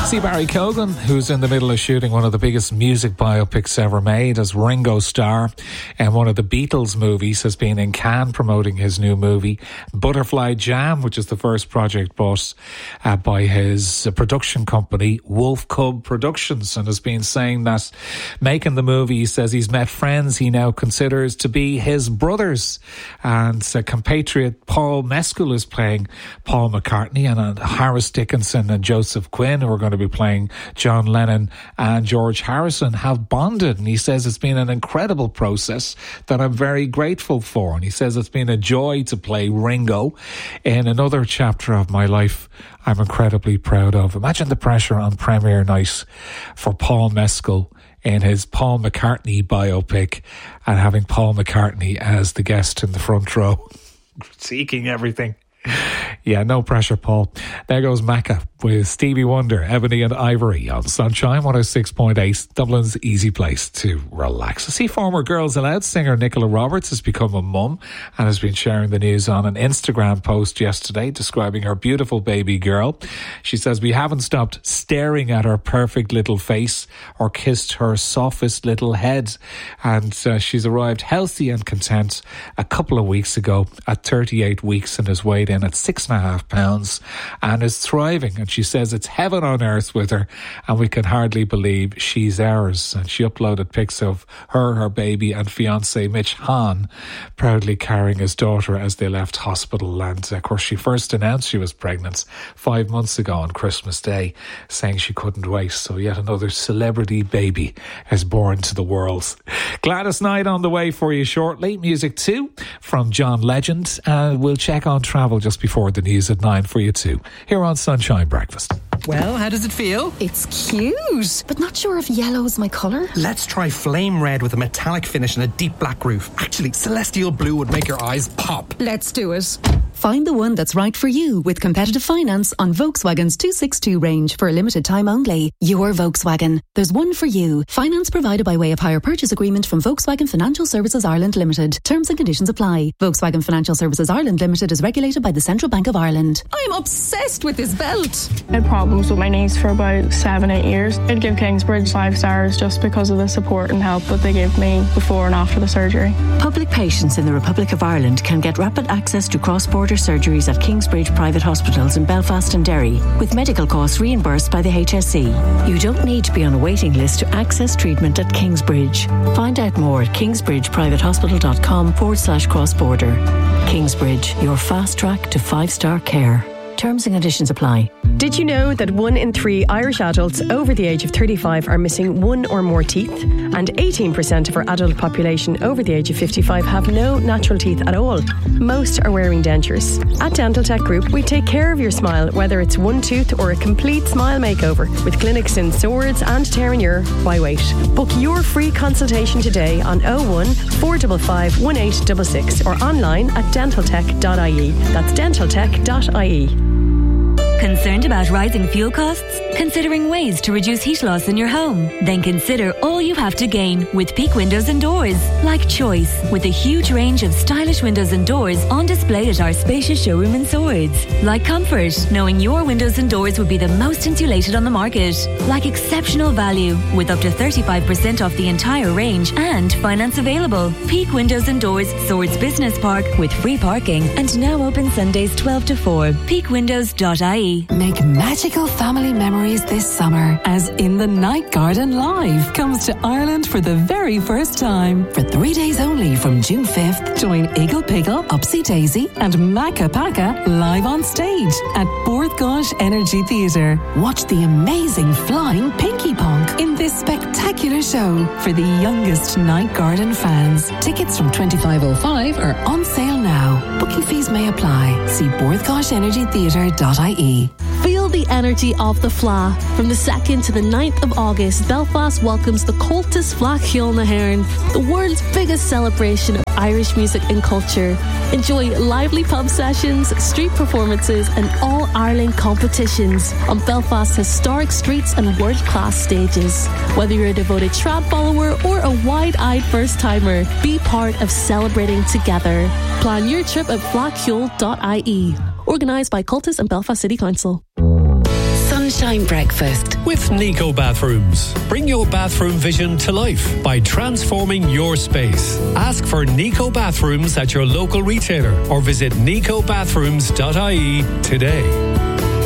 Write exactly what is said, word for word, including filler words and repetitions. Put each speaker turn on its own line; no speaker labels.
See Barry Keoghan, who's in the middle of shooting one of the biggest music biopics ever made as Ringo Starr, and one of the Beatles movies, has been in Cannes promoting his new movie Butterfly Jam, which is the first project bought uh, by his uh, production company Wolf Cub Productions, and has been saying that making the movie, he says he's met friends he now considers to be his brothers, and uh, compatriot Paul Mescal is playing Paul McCartney, and uh, Harris Dickinson and Joseph Quinn, who are going to be playing John Lennon and George Harrison, have bonded. And he says it's been an incredible process that I'm very grateful for. And he says it's been a joy to play Ringo in another chapter of my life I'm incredibly proud of. Imagine the pressure on premiere night for Paul Mescal in his Paul McCartney biopic, and having Paul McCartney as the guest in the front row, seeking everything. Yeah, no pressure, Paul. There goes Macca with Stevie Wonder, Ebony and Ivory on Sunshine one oh six point eight, Dublin's easy place to relax. I see former Girls Aloud singer Nicola Roberts has become a mum and has been sharing the news on an Instagram post yesterday describing her beautiful baby girl. She says, "We haven't stopped staring at her perfect little face or kissed her softest little head." And uh, she's arrived healthy and content a couple of weeks ago at thirty-eight weeks and is weighed in at six and a half pounds and is thriving. And she says it's heaven on earth with her, and we can hardly believe she's ours. And she uploaded pics of her, her baby and fiancé Mitch Hahn proudly carrying his daughter as they left hospital. And of course she first announced she was pregnant five months ago on Christmas Day, saying she couldn't wait. So yet another celebrity baby is born to the world. Gladys Knight on the way for you shortly. Music too from John Legend, and we'll check on travel just before the news at nine for you too, here on Sunshine Breakfast.
Well, how does it feel?
It's cute, but not sure if yellow's my colour.
Let's try flame red with a metallic finish and a deep black roof. Actually, celestial blue would make your eyes pop.
Let's do it.
Find the one that's right for you with competitive finance on Volkswagen's two sixty-two range for a limited time only. Your Volkswagen. There's one for you. Finance provided by way of hire purchase agreement from Volkswagen Financial Services Ireland Limited. Terms and conditions apply. Volkswagen Financial Services Ireland Limited is regulated by the Central Bank of Ireland.
I'm obsessed with this belt.
I had problems with my knees for about seven, eight years. I'd give Kingsbridge five stars just because of the support and help that they gave me before and after the surgery.
Public patients in the Republic of Ireland can get rapid access to cross-border surgeries at Kingsbridge private hospitals in Belfast and Derry, with medical costs reimbursed by the H S E. You don't need to be on a waiting list to access treatment at Kingsbridge. Find out more at kingsbridgeprivatehospital.com forward slash cross-border. Kingsbridge, your fast track to five-star care. Terms and conditions apply.
Did you know that one in three Irish adults over the age of thirty-five are missing one or more teeth? And eighteen percent of our adult population over the age of fifty-five have no natural teeth at all. Most are wearing dentures. At Dental Tech Group, we take care of your smile, whether it's one tooth or a complete smile makeover. With clinics in Swords and Terenure, why wait? Book your free consultation today on oh one, four five five, one eight six six or online at dental tech dot I E. That's dental tech dot I E.
Concerned about rising fuel costs? Considering ways to reduce heat loss in your home? Then consider all you have to gain with Peak Windows and Doors. Like choice, with a huge range of stylish windows and doors on display at our spacious showroom in Swords. Like comfort, knowing your windows and doors would be the most insulated on the market. Like exceptional value, with up to thirty-five percent off the entire range and finance available. Peak Windows and Doors, Swords Business Park, with free parking, and now open Sundays twelve to four. peak windows dot I E.
Make magical family memories this summer as In the Night Garden Live comes to Ireland for the very first time. For three days only from June fifth, join Eagle Piggle, Upsy Daisy and Macca Pacca live on stage at Borthgosh Energy Theatre. Watch the amazing flying Pinky Punk in this spectacular show for the youngest Night Garden fans. Tickets from twenty-five oh five are on sale now. Booking fees may apply. See borthgosh energy theatre dot I E.
Feel the energy of the Fleadh. From the second to the ninth of August, Belfast welcomes the Cultus Fleadh Cheoil na hÉireann, the world's biggest celebration of Irish music and culture. Enjoy lively pub sessions, street performances and all-Ireland competitions on Belfast's historic streets and world-class stages. Whether you're a devoted trad follower or a wide-eyed first-timer, be part of celebrating together. Plan your trip at fleadh cheoil dot I E. Organised by Cultus and Belfast City Council.
Sunshine Breakfast.
With Nico Bathrooms. Bring your bathroom vision to life by transforming your space. Ask for Nico Bathrooms at your local retailer or visit nico bathrooms dot I E today.